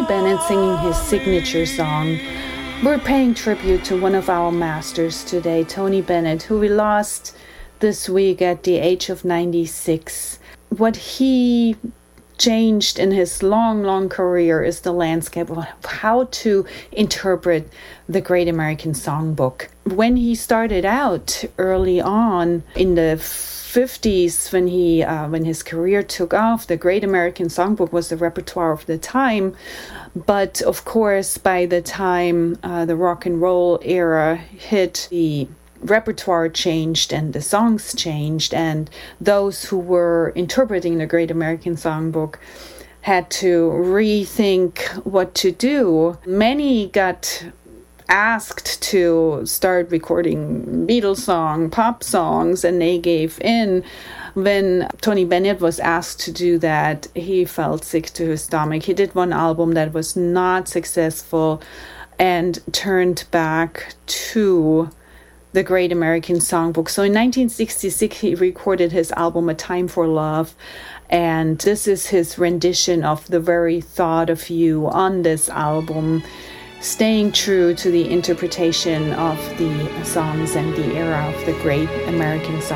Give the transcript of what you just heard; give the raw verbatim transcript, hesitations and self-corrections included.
Bennett singing his signature song. We're paying tribute to one of our masters today, Tony Bennett, who we lost this week at the age of ninety-six. What he changed in his long, long career is the landscape of how to interpret the Great American Songbook. When he started out early on in the fifties, when he uh, when his career took off, the Great American Songbook was the repertoire of the time. But of course, by the time uh, the rock and roll era hit, the repertoire changed and the songs changed, and those who were interpreting the Great American Songbook had to rethink what to do. Many got asked to start recording Beatles songs, pop songs, and they gave in. When Tony Bennett was asked to do that, he felt sick to his stomach. He did one album that was not successful and turned back to the Great American Songbook. So in nineteen sixty-six, he recorded his album A Time for Love, and this is his rendition of The Very Thought of You on this album, staying true to the interpretation of the songs and the era of the Great American Songbook.